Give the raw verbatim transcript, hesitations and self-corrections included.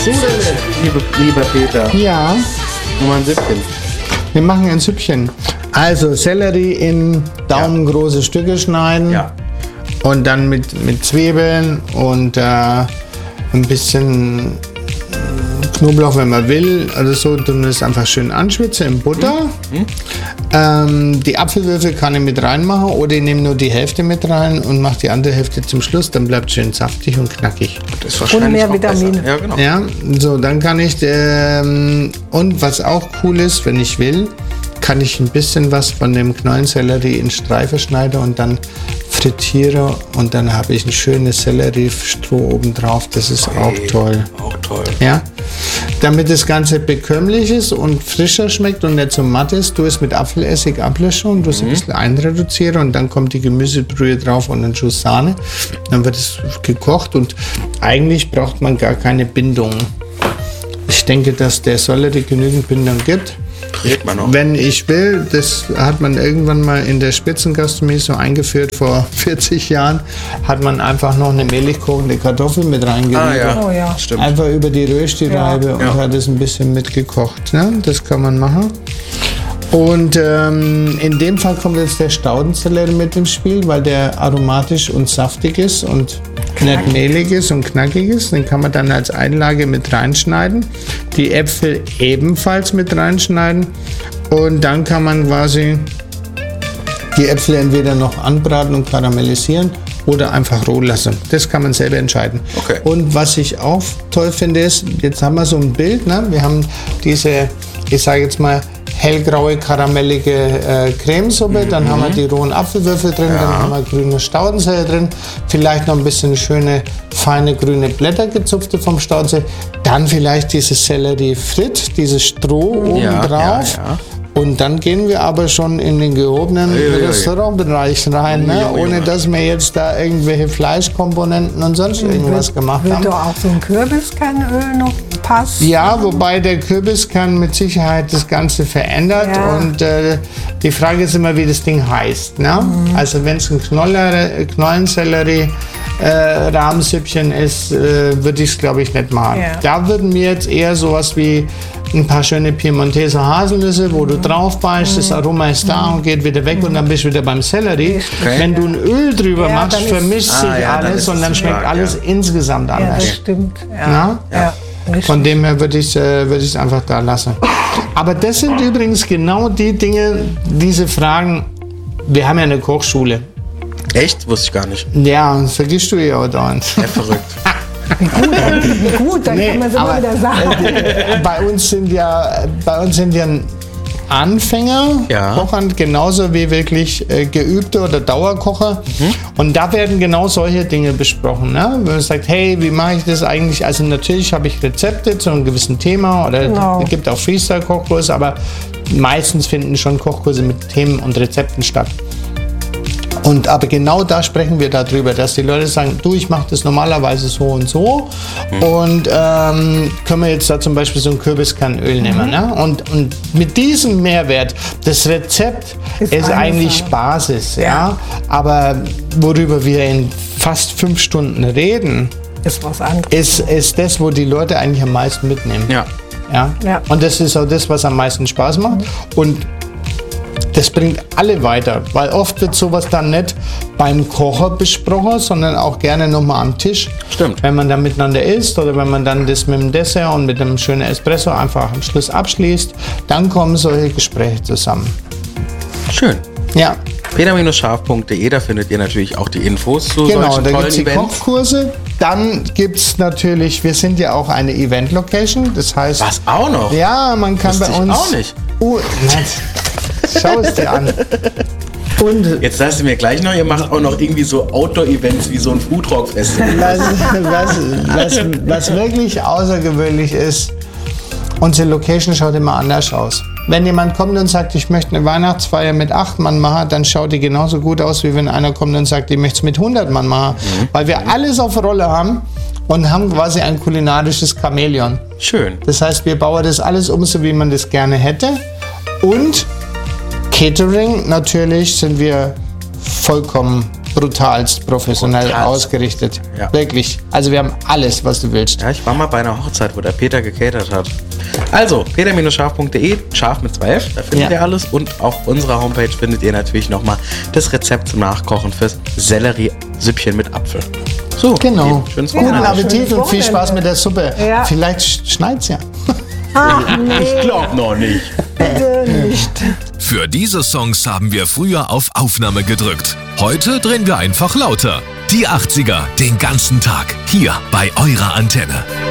So, liebe, lieber Peter. Ja. Nur mal ein Süppchen. Wir machen ein Süppchen. Also Sellerie in daumengroße ja. Stücke schneiden. Ja. Und dann mit, mit Zwiebeln und äh, ein bisschen Knoblauch, wenn man will. Also so, tun wir das einfach schön anschwitzen in Butter. Mhm. Ähm, die Apfelwürfel kann ich mit reinmachen oder ich nehme nur die Hälfte mit rein und mache die andere Hälfte zum Schluss. Dann bleibt es schön saftig und knackig. Das ist wahrscheinlich und mehr Vitamine. Ja, genau. Ja, so, dann kann ich, ähm, und was auch cool ist, wenn ich will, kann ich ein bisschen was von dem Knollensellerie in Streifen schneiden und dann frittiere und dann habe ich ein schönes Selleriestroh oben drauf. Das ist okay. auch toll. Auch toll. Ja. Damit das Ganze bekömmlich ist und frischer schmeckt und nicht so matt ist, du es mit Apfelessig ablöschen und du es mhm. ein bisschen einreduzieren und dann kommt die Gemüsebrühe drauf und ein Schuss Sahne. Dann wird es gekocht und eigentlich braucht man gar keine Bindung. Ich denke, dass der Sellerie genügend Bindung gibt. Man noch. Wenn ich will, das hat man irgendwann mal in der Spitzengastronomie so eingeführt, vor vierzig Jahren, hat man einfach noch eine mehlig kochende Kartoffel mit reingegeben. Ah, ja. Oh, ja. Stimmt. Einfach über die Röstireibe ja. und ja. hat es ein bisschen mitgekocht. Ne? Das kann man machen. Und ähm, in dem Fall kommt jetzt der Staudensellerie mit ins Spiel, weil der aromatisch und saftig ist und nicht mehlig ist und knackig ist. Den kann man dann als Einlage mit reinschneiden. Die Äpfel ebenfalls mit reinschneiden. Und dann kann man quasi die Äpfel entweder noch anbraten und karamellisieren oder einfach roh lassen. Das kann man selber entscheiden. Okay. Und was ich auch toll finde ist, jetzt haben wir so ein Bild, ne? Wir haben diese, ich sage jetzt mal, hellgraue, karamellige äh, Cremesuppe, dann mhm. haben wir die rohen Apfelwürfel drin, ja. dann haben wir grüne Staudensellerie drin, vielleicht noch ein bisschen schöne, feine grüne Blätter gezupfte vom Staudensellerie, dann vielleicht dieses Sellerie frit, dieses Stroh oben ja, drauf. Ja, ja. Und dann gehen wir aber schon in den gehobenen ja, Restaurantbereich rein, ne? ja, ja, ohne ja. dass wir jetzt da irgendwelche Fleischkomponenten und sonst irgendwas wird, gemacht wird haben. Wird doch auch so ein Kürbiskernöl noch passen? Ja, wobei der Kürbiskernen mit Sicherheit das Ganze verändert. Ja. Und äh, die Frage ist immer, wie das Ding heißt. Ne? Mhm. Also wenn es ein Knoller, Knollensellerie äh, Rahmsüppchen ist, äh, würde ich es glaube ich nicht machen. Ja. Da würden wir jetzt eher sowas wie ein paar schöne Piemonteser Haselnüsse, wo du drauf beißt, das Aroma ist da und geht wieder weg und dann bist du wieder beim Sellerie. Okay. Wenn du ein Öl drüber ja, machst, vermischt sich ah, ja, alles dann und dann schmeckt stark, alles ja. insgesamt anders. Ja, das stimmt. Ja. Ja? Ja. Ja. Von dem her würde ich es äh, einfach da lassen. Aber das sind übrigens genau die Dinge, diese Fragen, wir haben ja eine Kochschule. Echt? Wusste ich gar nicht. Ja, das vergisst du ja auch dauernd. Ja, verrückt. Gut, gut, dann Nee, kann man es immer aber, wieder sagen. äh, bei uns sind ja, bei uns sind ja Anfänger, Ja. Kochern genauso wie wirklich äh, geübte oder Dauerkocher. Mhm. Und da werden genau solche Dinge besprochen. Ne? Wenn man sagt, hey, wie mache ich das eigentlich? Also natürlich habe ich Rezepte zu einem gewissen Thema oder Genau. es gibt auch Freestyle-Kochkurse, aber meistens finden schon Kochkurse mit Themen und Rezepten statt. Und aber genau da sprechen wir darüber, dass die Leute sagen, du, ich mache das normalerweise so und so mhm. und ähm, können wir jetzt da zum Beispiel so ein Kürbiskernöl mhm. nehmen. Ne? Und, und mit diesem Mehrwert, das Rezept ist, ist eigentlich Sache. Basis, ja. ja, aber worüber wir in fast fünf Stunden reden, ist was anderes. Ist, ist das, wo die Leute eigentlich am meisten mitnehmen. Ja. Ja? Ja. Und das ist auch das, was am meisten Spaß macht. Mhm. Und das bringt alle weiter, weil oft wird sowas dann nicht beim Kocher besprochen, sondern auch gerne nochmal am Tisch. Stimmt. Wenn man dann miteinander isst oder wenn man dann das mit dem Dessert und mit einem schönen Espresso einfach am Schluss abschließt, dann kommen solche Gespräche zusammen. Schön. Ja. peter scharf punkt de, da findet ihr natürlich auch die Infos zu genau, solchen da tollen gibt es die Events. Kochkurse. Dann gibt es natürlich, wir sind ja auch eine Event-Location, das heißt... Was, auch noch? Ja, man kann Wusste bei ich uns... auch nicht. Uh, nein. Schau es dir an. Und Jetzt sagst du mir gleich noch, ihr macht auch noch irgendwie so Outdoor-Events wie so ein Foodrock-Festival. was, was, was, was wirklich außergewöhnlich ist, unsere Location schaut immer anders aus. Wenn jemand kommt und sagt, ich möchte eine Weihnachtsfeier mit acht Mann machen, dann schaut die genauso gut aus, wie wenn einer kommt und sagt, ich möchte es mit hundert Mann machen. Mhm. Weil wir alles auf Rolle haben und haben quasi ein kulinarisches Chamäleon. Schön. Das heißt, wir bauen das alles um, so wie man das gerne hätte. Und Catering, natürlich sind wir vollkommen brutalst professionell Brutalst. ausgerichtet. Ja. Wirklich. Also wir haben alles, was du willst. Ja, ich war mal bei einer Hochzeit, wo der Peter gecatert hat. Also, peter scharf punkt de, scharf mit zwei F, da findet Ja. ihr alles. Und auf unserer Homepage findet ihr natürlich nochmal das Rezept zum Nachkochen fürs Sellerie-Süppchen mit Apfel. So, Genau. schönes Guten Wochenende. Appetit Schönes und viel Spaß Wochenende. mit der Suppe. Ja. Vielleicht sch- schneit's ja. Ich glaub noch nicht. Bitte nicht. Für diese Songs haben wir früher auf Aufnahme gedrückt. Heute drehen wir einfach lauter. Die achtziger, den ganzen Tag. Hier bei eurer Antenne.